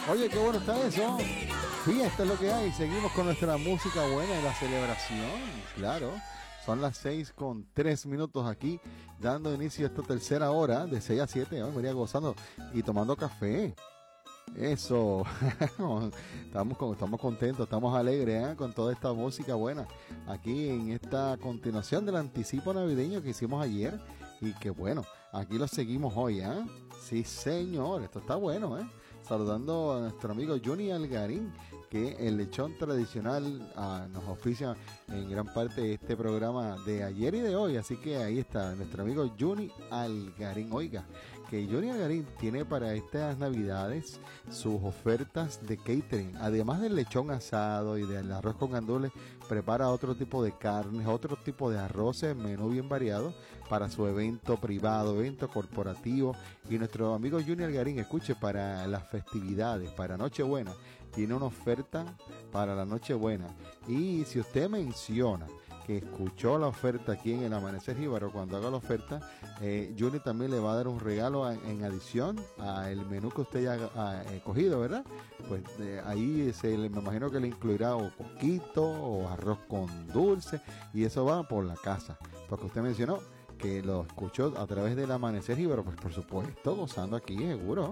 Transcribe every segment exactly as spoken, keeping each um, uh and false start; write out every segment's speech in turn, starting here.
Oye, qué bueno está eso. Fiesta es lo que hay. Seguimos con nuestra música buena y la celebración. Claro. Son las seis con tres minutos aquí, dando inicio a esta tercera hora, de seis a siete. Ay, María, gozando y tomando café. Eso. estamos, con, estamos contentos, estamos alegres, ¿eh? Con toda esta música buena. Aquí en esta continuación del anticipo navideño que hicimos ayer. Y que bueno, aquí lo seguimos hoy, ¿eh? Sí, señor. Esto está bueno, ¿eh? Saludando a nuestro amigo Juni Algarín, que el lechón tradicional ah, nos oficia en gran parte de este programa de ayer y de hoy. Así que ahí está nuestro amigo Juni Algarín. Oiga, que Juni Algarín tiene para estas navidades sus ofertas de catering. Además del lechón asado y del arroz con gandules, prepara otro tipo de carnes, otro tipo de arroces, menú bien variado para su evento privado, evento corporativo. Y nuestro amigo Juni Algarín, escuche, para las festividades, para Nochebuena, tiene una oferta para la Nochebuena. Y si usted menciona que escuchó la oferta aquí en el Amanecer Jíbaro, cuando haga la oferta, eh, Juni también le va a dar un regalo a, en adición al menú que usted ya ha escogido, ¿verdad? Pues eh, ahí se, me imagino que le incluirá o coquito o arroz con dulce, y eso va por la casa, porque usted mencionó que lo escuchó a través del Amanecer Jíbaro, pues por supuesto, gozando aquí, seguro.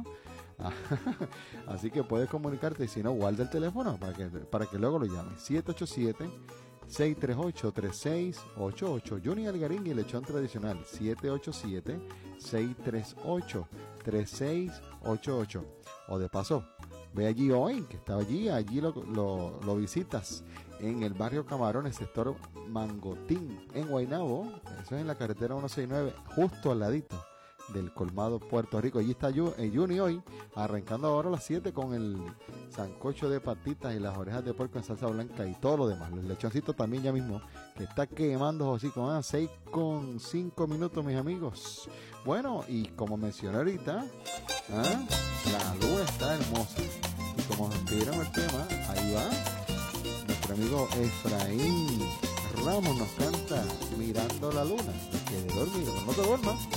Así que puedes comunicarte, y si no, guarda el teléfono para que, para que luego lo llames. siete ocho siete, seis tres ocho, tres seis ocho ocho. Juni Algarín y el lechón tradicional. siete ocho siete, seis tres ocho, tres seis ocho ocho. O de paso, ve allí hoy, que está allí, allí lo, lo, lo visitas en el barrio Camarones, sector Mangotín, en Guaynabo. Eso es en la carretera ciento sesenta y nueve, justo al ladito del colmado Puerto Rico. Allí está Juni hoy, arrancando ahora a las siete con el sancocho de patitas y las orejas de puerco en salsa blanca y todo lo demás. Los lechoncitos también ya mismo, que está quemando hocico. Ah, seis con cinco minutos, mis amigos. Bueno, y como mencioné ahorita, ¿ah? La luna está hermosa. Y como nos pidieron el tema, ahí va nuestro amigo Efraín Ramos, nos canta Mirando la Luna. Que de dormir, no te duermas.